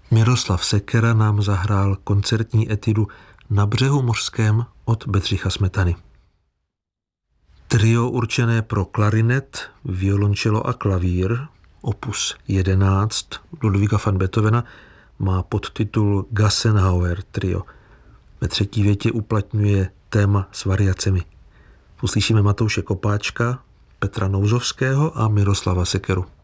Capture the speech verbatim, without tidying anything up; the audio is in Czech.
Miroslav Sekera nám zahrál koncertní etudu Na břehu mořském od Bedřicha Smetany. Trio určené pro klarinet, violončelo a klavír, opus jedenáct Ludwiga van Beethovena, má podtitul Gassenhauer trio. Ve třetí větě uplatňuje téma s variacemi. Uslyšíme Matouše Kopáčka, Petra Nouzovského a Miroslava Sekeru.